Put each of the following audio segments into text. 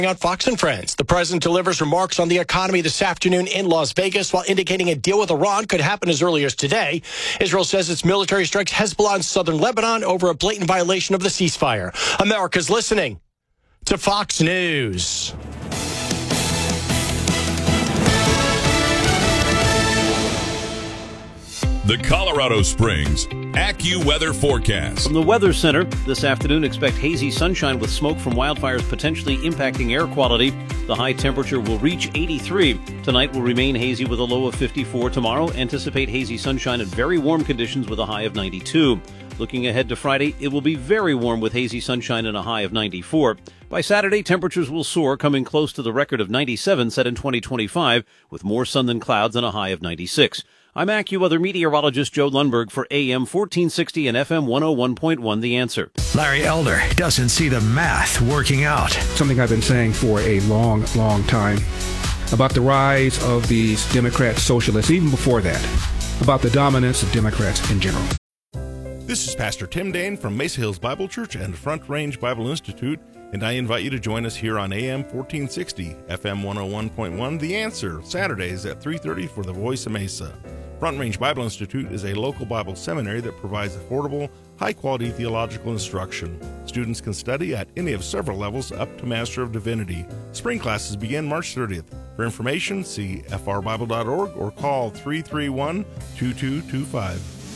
On Fox and Friends, the president delivers remarks on the economy this afternoon in Las Vegas while indicating a deal with Iran could happen as early as today. Israel says its military strikes Hezbollah in southern Lebanon over a blatant violation of the ceasefire. America's listening to Fox News. The Colorado Springs AccuWeather forecast. From the Weather Center, this afternoon expect hazy sunshine with smoke from wildfires potentially impacting air quality. The high temperature will reach 83. Tonight will remain hazy with a low of 54. Tomorrow, anticipate hazy sunshine and very warm conditions with a high of 92. Looking ahead to Friday, it will be very warm with hazy sunshine and a high of 94. By Saturday, temperatures will soar, coming close to the record of 97 set in 2025, with more sun than clouds and a high of 96. I'm AccuWeather meteorologist Joe Lundberg for AM 1460 and FM 101.1 The Answer. Larry Elder doesn't see the math working out. Something I've been saying for a long time about the rise of these Democrat socialists, even before that, about the dominance of Democrats in general. This is Pastor Tim Dane from Mesa Hills Bible Church and Front Range Bible Institute, and I invite you to join us here on AM 1460, FM 101.1 The Answer, Saturdays at 3:30 for the Voice of Mesa. Front Range Bible Institute is a local Bible seminary that provides affordable, high-quality theological instruction. Students can study at any of several levels up to Master of Divinity. Spring classes begin March 30th. For information, see frbible.org or call 331-2225.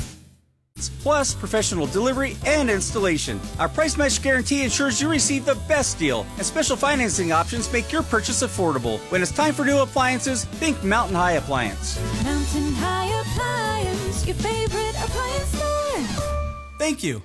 Plus professional delivery and installation. Our price match guarantee ensures you receive the best deal, and special financing options make your purchase affordable. When it's time for new appliances, think Mountain High Appliance. Mountain High Appliance, your favorite appliance store. Thank you.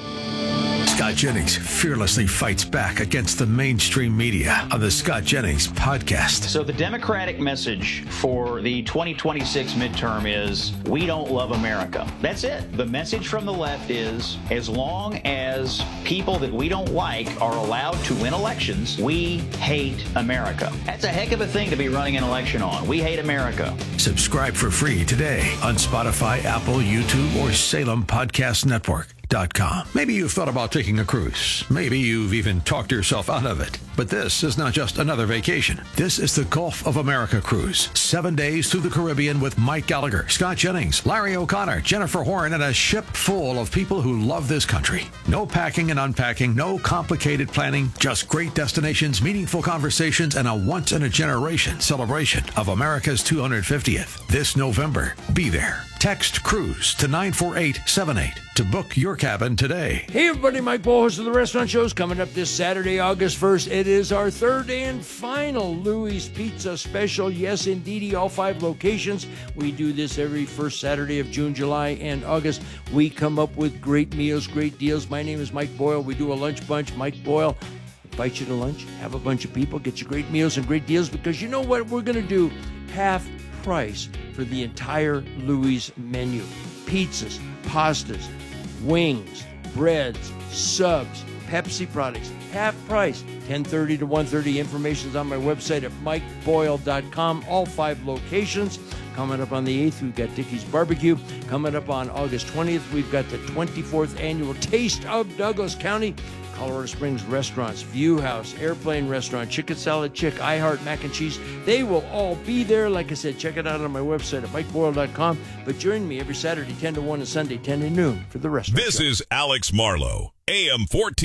Scott Jennings fearlessly fights back against the mainstream media on the Scott Jennings podcast. So the Democratic message for the 2026 midterm is, we don't love America. That's it. The message from the left is, as long as people that we don't like are allowed to win elections, we hate America. That's a heck of a thing to be running an election on. We hate America. Subscribe for free today on Spotify, Apple, YouTube, or Salem Podcast Network. Maybe you've thought about taking a cruise. Maybe you've even talked yourself out of it. But this is not just another vacation. This is the Gulf of America cruise. 7 days through the Caribbean with Mike Gallagher, Scott Jennings, Larry O'Connor, Jennifer Horn, and a ship full of people who love this country. No packing and unpacking, no complicated planning, just great destinations, meaningful conversations, and a once-in-a-generation celebration of America's 250th. This November, be there. Text CRUISE to 94878 to book your cabin today. Hey everybody, Mike Boyle, host of the Restaurant Show, is coming up this Saturday, August 1st. It is our third and final Louis Pizza Special. Yes, indeedy, all 5 locations. We do this every first Saturday of June, July, and August. We come up with great meals, great deals. My name is Mike Boyle. We do a lunch bunch. Mike Boyle invite you to lunch, have a bunch of people, get you great meals and great deals, because you know what we're going to do? Half price for the entire Louis menu. Pizzas, pastas, wings, breads, subs, Pepsi products, half price, 10:30 to 1:30. Information's on my website at mikeboyle.com. All 5 locations. Coming up on the 8th, we've got Dickey's Barbecue. Coming up on August 20th, we've got the 24th annual Taste of Douglas County. Colorado Springs Restaurants, View House, Airplane Restaurant, Chicken Salad Chick, iHeart Mac and Cheese. They will all be there. Like I said, check it out on my website at mikeboyle.com. But join me every Saturday, 10 to 1, and Sunday, 10 to noon for the restaurant. This is Alex Marlowe, AM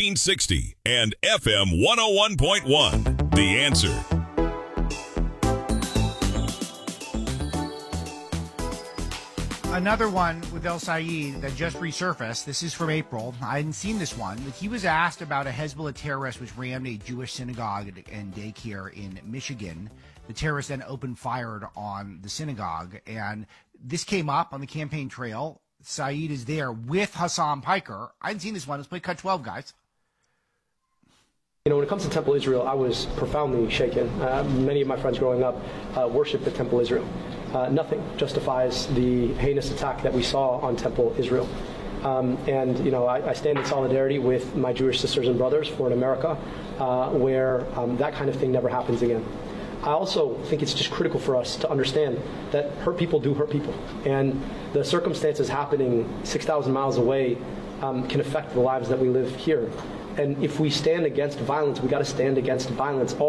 1460 and FM 101.1. The Answer. Another one with El Sayed that just resurfaced. This is from April. I hadn't seen this one, but he was asked about a Hezbollah terrorist which rammed a Jewish synagogue and daycare in Michigan. The terrorist then opened fire on the synagogue, and this came up on the campaign trail. Sayed is there with Hassan Piker. I hadn't seen this one. Let's play Cut 12, guys. You know, when it comes to Temple Israel, I was profoundly shaken. Many of my friends growing up worshiped at Temple Israel. Nothing justifies the heinous attack that we saw on Temple Israel. And, you know, I stand in solidarity with my Jewish sisters and brothers for an America where that kind of thing never happens again. I also think it's just critical for us to understand that hurt people do hurt people. And the circumstances happening 6,000 miles away can affect the lives that we live here. And if we stand against violence, we got to stand against violence.